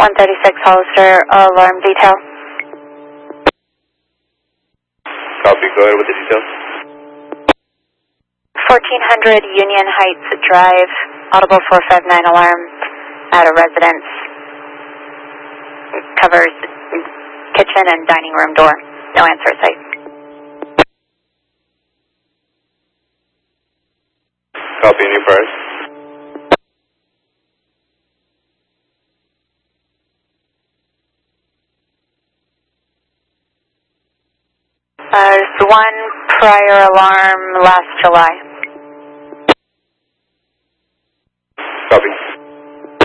136 Hollister, alarm detail. Copy, go ahead with the details. 1400 Union Heights Drive, audible 459 alarm at a residence. It covers kitchen and dining room door. No answer site. Copy, any price? There's one prior alarm last July. Copy.